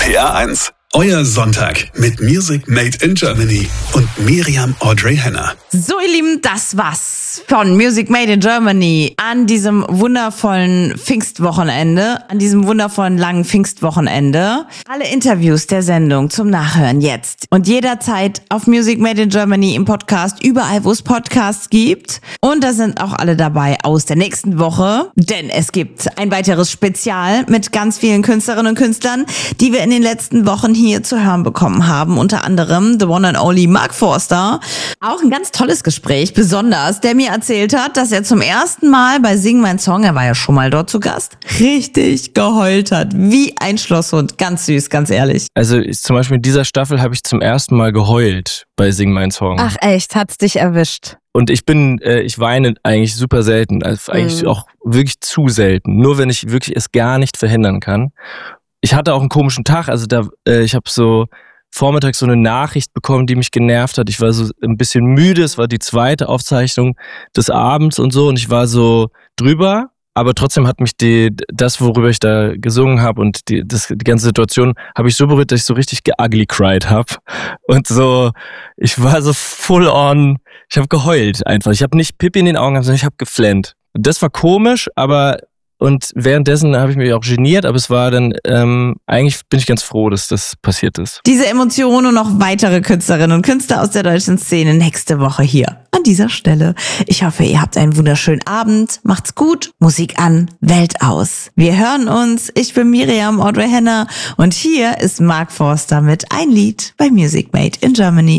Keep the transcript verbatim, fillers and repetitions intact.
P R eins. Euer Sonntag mit Music Made in Germany und Miriam Audrey Henner. So ihr Lieben, das war's von Music Made in Germany an diesem wundervollen Pfingstwochenende, an diesem wundervollen langen Pfingstwochenende. Alle Interviews der Sendung zum Nachhören jetzt und jederzeit auf Music Made in Germany im Podcast, überall wo es Podcasts gibt. Und da sind auch alle dabei aus der nächsten Woche, denn es gibt ein weiteres Spezial mit ganz vielen Künstlerinnen und Künstlern, die wir in den letzten Wochen hier zu hören bekommen haben. Unter anderem the one and only Mark Forster. Auch ein ganz tolles Gespräch, besonders, der mir erzählt hat, dass er zum ersten Mal bei Sing mein Song, er war ja schon mal dort zu Gast, richtig geheult hat. Wie ein Schlosshund. Ganz süß, ganz ehrlich. Also zum Beispiel in dieser Staffel habe ich zum ersten Mal geheult bei Sing mein Song. Ach echt, hat's dich erwischt? Und ich bin, äh, ich weine eigentlich super selten, also eigentlich mhm. auch wirklich zu selten. Nur wenn ich wirklich es gar nicht verhindern kann. Ich hatte auch einen komischen Tag, also da, äh, ich habe so vormittags so eine Nachricht bekommen, die mich genervt hat. Ich war so ein bisschen müde, es war die zweite Aufzeichnung des Abends und so und ich war so drüber, aber trotzdem hat mich die, das, worüber ich da gesungen habe und die, das, die ganze Situation, habe ich so berührt, dass ich so richtig ge-ugly cried habe und so, ich war so full on, ich habe geheult einfach. Ich habe nicht Pippi in den Augen gehabt, sondern ich habe geflennt. Das war komisch, aber und währenddessen habe ich mich auch geniert, aber es war dann, ähm, eigentlich bin ich ganz froh, dass das passiert ist. Diese Emotionen und noch weitere Künstlerinnen und Künstler aus der deutschen Szene nächste Woche hier an dieser Stelle. Ich hoffe, ihr habt einen wunderschönen Abend. Macht's gut. Musik an, Welt aus. Wir hören uns. Ich bin Miriam Audrey Henner und hier ist Mark Forster mit Ein Lied bei Music Made in Germany.